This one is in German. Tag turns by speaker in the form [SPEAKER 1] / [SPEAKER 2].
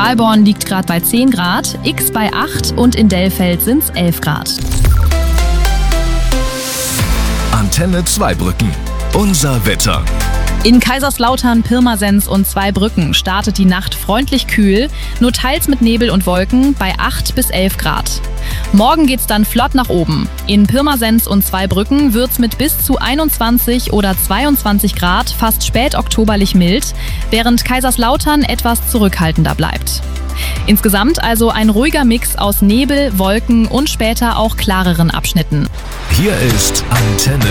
[SPEAKER 1] Paderborn liegt gerade bei 10 Grad, X bei 8 und in Dellfeld sind es 11 Grad.
[SPEAKER 2] Antenne Zweibrücken. Unser Wetter.
[SPEAKER 1] In Kaiserslautern, Pirmasens und Zweibrücken startet die Nacht freundlich kühl, nur teils mit Nebel und Wolken bei 8 bis 11 Grad. Morgen geht's dann flott nach oben. In Pirmasens und Zweibrücken wird's mit bis zu 21 oder 22 Grad fast spätoktoberlich mild, während Kaiserslautern etwas zurückhaltender bleibt. Insgesamt also ein ruhiger Mix aus Nebel, Wolken und später auch klareren Abschnitten.
[SPEAKER 2] Hier ist Antenne